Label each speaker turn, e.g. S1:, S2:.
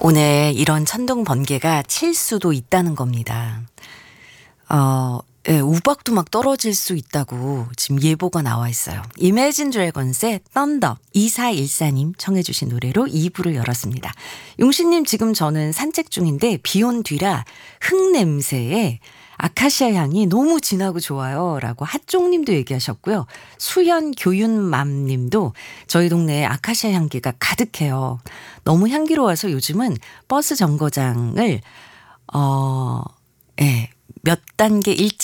S1: 오늘 이런 천둥 번개가 칠 수도 있다는 겁니다. 예, 우박도 막 떨어질 수 있다고 지금 예보가 나와 있어요. 이매진 드래곤스의 썬더 2414님 청해 주신 노래로 2부를 열었습니다. 용신님 지금 저는 산책 중인데 비 온 뒤라 흙 냄새에 아카시아 향이 너무 진하고 좋아요 라고 핫종님도 얘기하셨고요. 수연 교윤맘님도 저희 동네에 아카시아 향기가 가득해요. 너무 향기로워서 요즘은 버스 정거장을 예, 몇 단계